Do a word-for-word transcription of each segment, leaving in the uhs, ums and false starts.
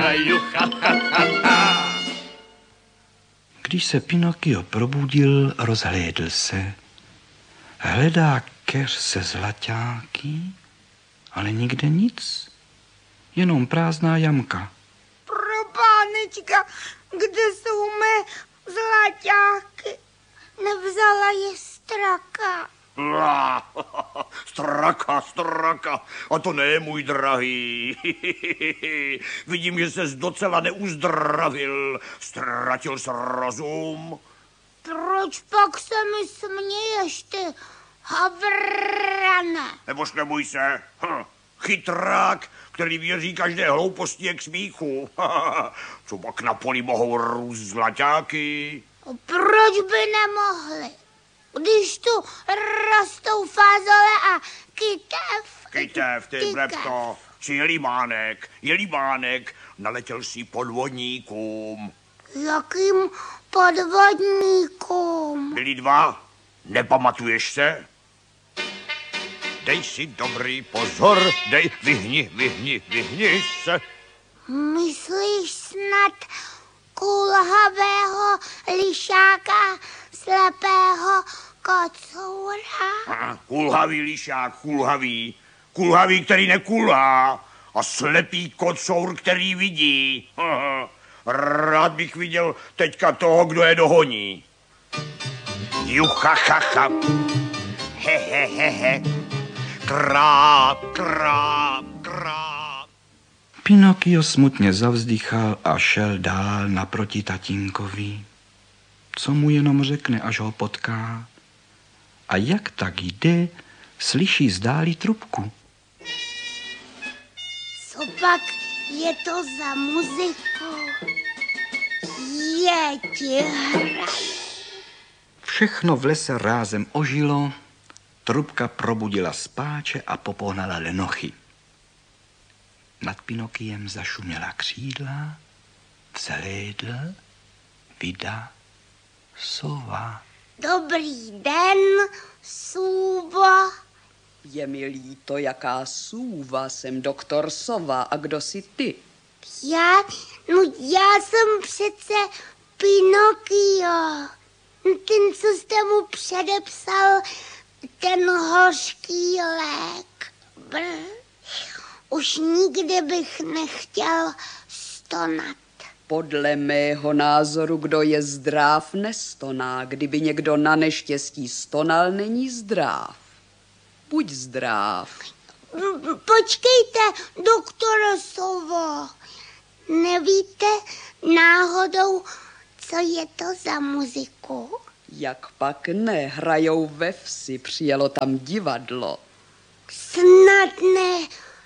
Když se Pinokio probudil, rozhlédl se. Hledá keř se zlaťáky, ale nikde nic. Jenom prázdná jamka. Pro pánečka, kde jsou mé zlaťáky? Nevzala je straka. Straka, straka, a to ne, můj drahý. Vidím, že ses docela neuzdravil, ztratil s rozum. Proč pak se mi směješ, ty havrane? Nebož neboj se, hm. Chytrák, který věří každé hlouposti je k smíchu. Co pak na poli mohou růst zlaťáky? Proč by nemohli? Když tu rostou fázole a kytev. Kytev, ty brepto, či jelímánek, jelímánek, naletěl si podvodníkům. Jakým podvodníkům? Byli dva, nepamatuješ se? Dej si dobrý pozor, dej, vyhni, vyhni, vyhni se. Myslíš snad kulhavého lišáka, slepého kocoura? Kulhavý lišák, kulhavý. Kulhavý, který nekulhá. A slepý kocour, který vidí. Rád bych viděl teďka toho, kdo je dohoní. Juchachacha. He, he, he, he. Kráp, kráp, kráp. Pinokio smutně zavzdychal a šel dál naproti tatínkovi. Co mu jenom řekne, až ho potká. A jak tak jde, slyší zdáli trubku. Co pak je to za muziku? Je ti hraje. Všechno v lese rázem ožilo, trubka probudila spáče a popohnala lenochy. Nad Pinokiem zašuměla křídla, vzhlédl, vida, sova. Dobrý den, Sůvo. Je mi líto, jaká sůva, jsem doktor Sova. A kdo jsi ty? Já, no já jsem přece Pinokio. Ten, co jste mu předepsal, ten hořký lék. Brr. Už nikdy bych nechtěl stonat. Podle mého názoru, kdo je zdráv, nestoná. Kdyby někdo na neštěstí stonal, není zdráv. Buď zdráv. Počkejte, doktore Sovo. Nevíte náhodou, co je to za muziku? Jak pak ne, hrajou ve vsi, přijelo tam divadlo. Snad ne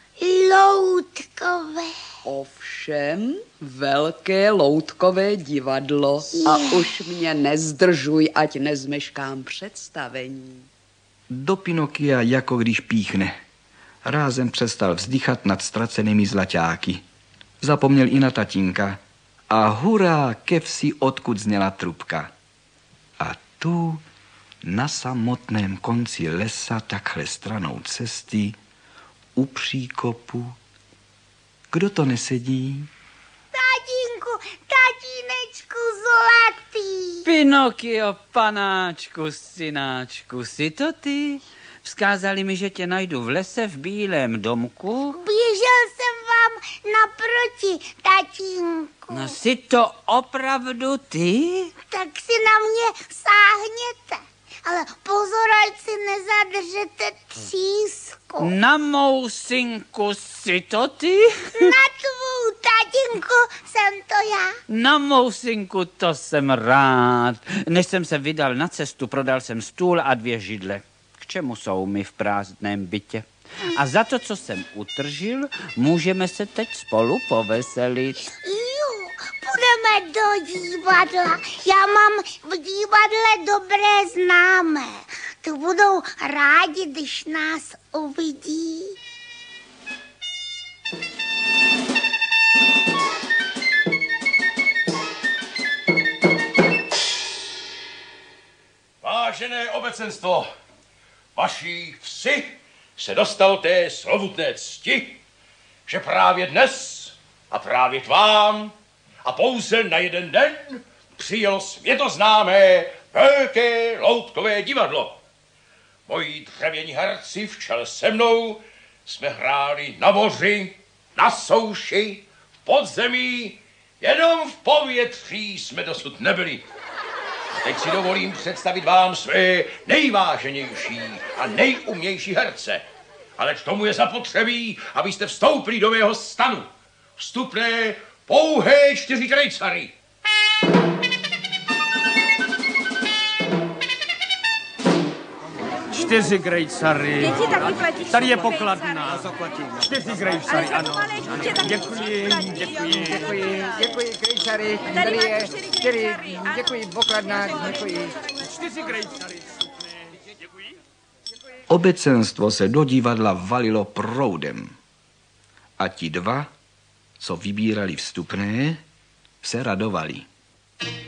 loutkové. Ovšem, velké loutkové divadlo. Je. A už mě nezdržuj, ať nezmeškám představení. Do Pinokia jako když píchne. Rázem přestal vzdychat nad ztracenými zlaťáky. Zapomněl i na tatínka. A hurá ke vsi, odkud zněla trubka. A tu na samotném konci lesa, takhle stranou cesty, u příkopu. Kdo to nesedí? Tatínku, tatínečku zlatý. Pinokio, panáčku, synáčku, jsi to ty? Vzkázali mi, že tě najdu v lese v bílém domku. Běžel jsem vám naproti, tatínku. No jsi to opravdu ty? Tak si na mě sáhněte. Ale pozor, ať si nezadržete třísku. Na mou synku jsi to ty? Na tvou tatínku jsem to já. Na mou synku to jsem rád. Než jsem se vydal na cestu, prodal jsem stůl a dvě židle. K čemu jsou mi v prázdném bytě? A za to, co jsem utržil, můžeme se teď spolu poveselit. Jo, půjdeme do divadla. Já mám v divadle dobré známé. To budou rádi, když nás uvidí. Vážené obecenstvo, vaší vsi se dostal té slovutné cti, že právě dnes A právě k vám a pouze na jeden den přijelo světoznámé velké loutkové divadlo. Moji dřevění herci v čele se mnou jsme hráli na moři, na souši, v podzemí, jenom v povětří jsme dosud nebyli. A teď si dovolím představit vám své nejváženější a nejumější herce. Ale k tomu je zapotřebí, abyste vstoupili do mého stanu. Vstupné pouhé čtyři krejcary. Čtyři grejcary. Děti taky platí. Tady je pokladna. Čtyři grejcary, ano. Děkuji, děkuji. Děkuji, děkuji, krejčary. Tady Tady máte je čtyři čtyři, krejčary, ano. děkuji, pokladna, děkuji. Čtyři grejcary. Děkuji. Obecenstvo se do divadla valilo proudem. A ti dva, co vybírali vstupné, se radovali.